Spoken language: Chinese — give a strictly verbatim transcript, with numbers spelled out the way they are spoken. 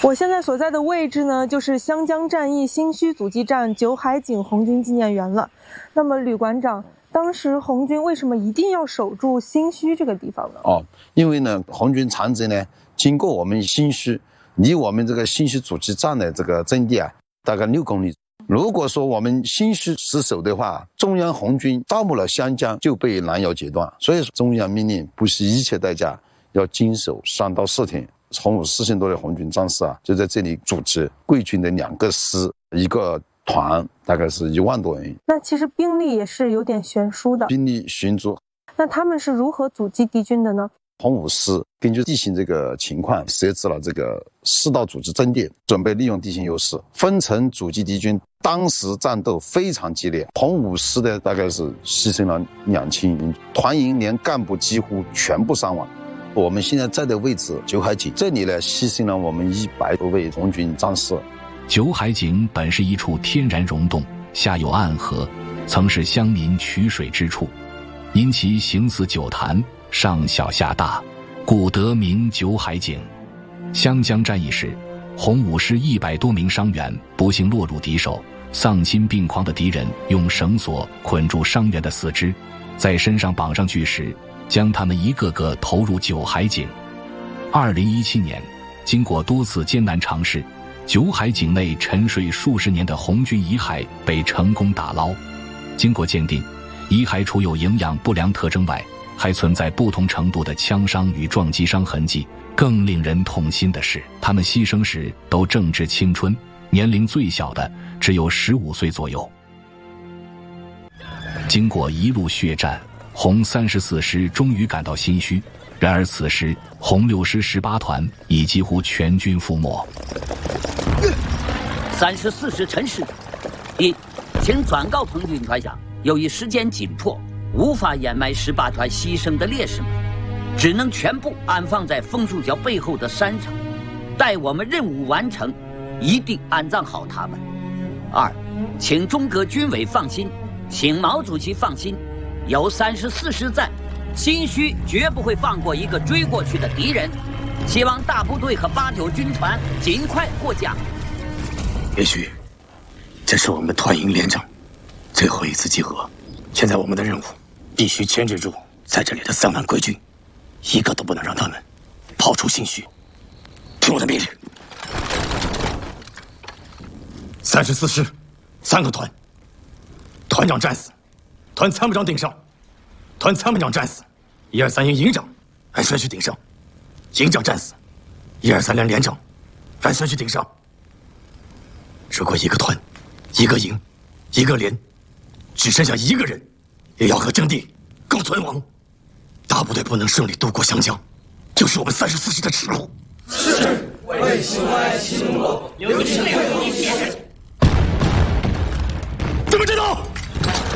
我现在所在的位置呢，就是湘江战役新圩阻击战九海井红军纪念园了。那么吕馆长，当时红军为什么一定要守住新圩这个地方呢？ 哦，因为呢，红军长征呢，经过我们新圩，离我们这个新圩阻击站的这个阵地啊，大概六公里。如果说我们新圩失守的话，中央红军到不了湘江就被拦腰截断。所以中央命令不惜一切代价要坚守三到四天。红五四千多的红军战士啊，就在这里组织贵军的两个师，一个团，大概是一万多人。 那其实兵力也是有点悬殊的， 兵力悬殊。 那他们是如何阻击敌军的呢？ 红五师根据地形这个情况，设置了这个四道阻击阵地，准备利用地形优势分层阻击敌军。当时战斗非常激烈，红五师的大概是牺牲了两千人，团营连干部几乎全部伤亡。我们现在在的位置九海井，这里呢牺牲了我们一百多位红军战士。 九海井本是一处天然溶洞，下有暗河，曾是乡民取水之处，因其形似九潭，上小下大，故得名九海井。湘江战役时，红五师一百多名伤员不幸落入敌手，丧心病狂的敌人用绳索捆住伤员的四肢，在身上绑上巨石，将他们一个个投入九海井。二零一七年，经过多次艰难尝试，九海井内沉睡数十年的红军遗骸被成功打捞。经过鉴定，遗骸除有营养不良特征外，还存在不同程度的枪伤与撞击伤痕迹。更令人痛心的是，他们牺牲时都正值青春，年龄最小的只有十五岁左右。经过一路血战，红三十四师终于赶到新圩，然而此时红六师十八团已几乎全军覆没。 三十四师陈师，一，请转告彭军团长，由于时间紧迫，无法掩埋十八团牺牲的烈士们，只能全部安放在枫树桥背后的山上，待我们任务完成，一定安葬好他们。二，请中革军委放心，请毛主席放心，有三十四师在，新圩绝不会放过一个追过去的敌人。希望大部队和八九军团尽快过江。 也许，这是我们团营连长最后一次集合。现在我们的任务必须牵制住在这里的三万贵军，一个都不能让他们跑出新圩。听我的命令。三十四师，三个团，团长战死，团参谋长顶上，团参谋长战死，一二三营营长按顺序顶上，营长战死，一二三连连长按顺序顶上。如果一个团、一个营、一个连只剩下一个人，也要和阵地共存亡。大部队不能顺利渡过湘江，就是我们三十四师的耻辱。 是为情爱情我，留情留一线。 怎么知道？